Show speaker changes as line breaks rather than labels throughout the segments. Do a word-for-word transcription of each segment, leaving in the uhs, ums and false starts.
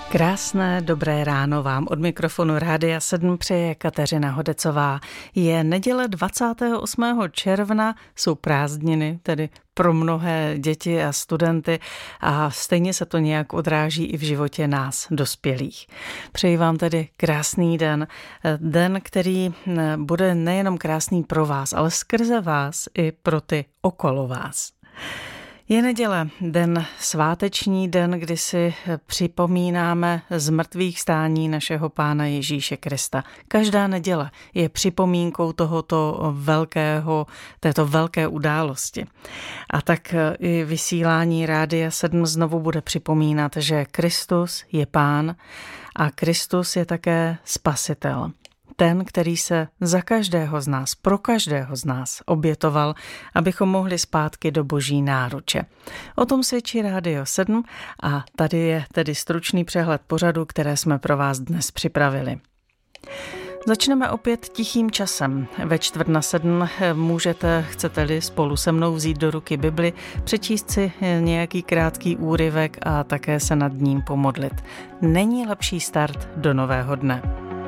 Krásné dobré ráno vám od mikrofonu Rádia sedm přeje Kateřina Hodecová. Je neděle dvacátého osmého června, jsou prázdniny, tedy pro mnohé děti a studenty a stejně se to nějak odráží i v životě nás, dospělých. Přeji vám tedy krásný den, den, který bude nejenom krásný pro vás, ale skrze vás i pro ty okolo vás. Je neděle, den sváteční, den, kdy si připomínáme zmrtvých stání našeho Pána Ježíše Krista. Každá neděle je připomínkou tohoto velkého, této velké události. A tak i vysílání Rádia sedm znovu bude připomínat, že Kristus je Pán a Kristus je také Spasitel. Ten, který se za každého z nás, pro každého z nás obětoval, abychom mohli zpátky do Boží náruče. O tom svědčí Rádio sedm a tady je tedy stručný přehled pořadu, které jsme pro vás dnes připravili. Začneme opět tichým časem. Ve čtvrt na sedm můžete, chcete-li spolu se mnou vzít do ruky Bibli, přečíst si nějaký krátký úryvek a také se nad ním pomodlit. Není lepší start do nového dne.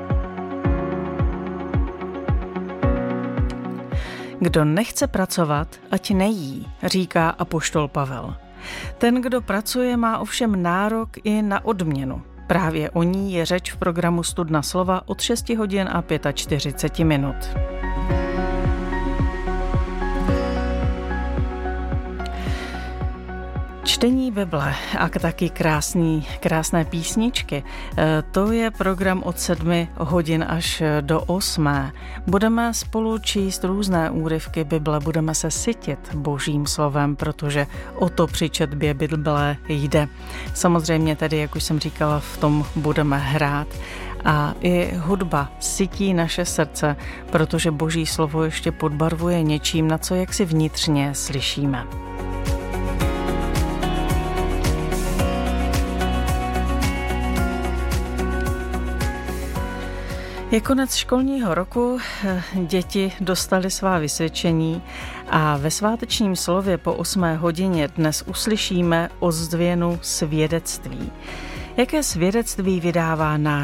Kdo nechce pracovat, ať nejí, říká apoštol Pavel. Ten, kdo pracuje, má ovšem nárok i na odměnu. Právě o ní je řeč v programu Studna slova od šesti hodin a čtyřicet pět minut. Čtení Bible a taky krásný, krásné písničky, to je program od sedmi hodin až do osmé. Budeme spolu číst různé úryvky Bible, budeme se sytit Božím slovem, protože o to při četbě Bible jde. Samozřejmě tedy, jak už jsem říkala, v tom budeme hrát. A i hudba sytí naše srdce, protože Boží slovo ještě podbarvuje něčím, na co jaksi vnitřně slyšíme. Je konec školního roku, děti dostali svá vysvědčení a ve svátečním slově po osmé hodině dnes uslyšíme ozvěnu svědectví. Jaké svědectví vydává náš